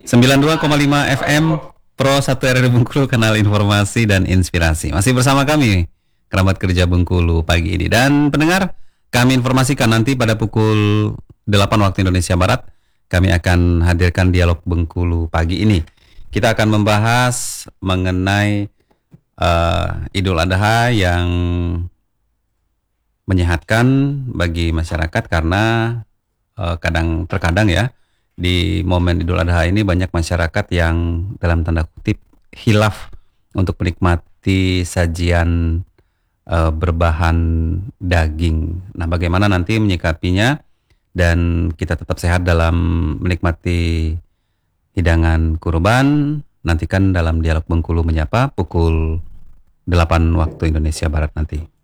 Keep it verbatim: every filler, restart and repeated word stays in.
sembilan puluh dua koma lima F M Pro satu R R Bengkulu, kanal informasi dan inspirasi. Masih bersama kami, Kerabat Kerja Bengkulu pagi ini. Dan pendengar, kami informasikan nanti pada pukul delapan waktu Indonesia Barat, kami akan hadirkan dialog Bengkulu pagi ini. Kita akan membahas mengenai uh, Idul Adha yang menyehatkan bagi masyarakat karena uh, kadang terkadang ya, di momen Idul Adha ini banyak masyarakat yang dalam tanda kutip hilaf untuk menikmati sajian uh, berbahan daging. Nah, bagaimana nanti menyikapinya dan kita tetap sehat dalam menikmati hidangan kurban? Nantikan dalam dialog Bengkulu Menyapa pukul delapan waktu Indonesia Barat nanti.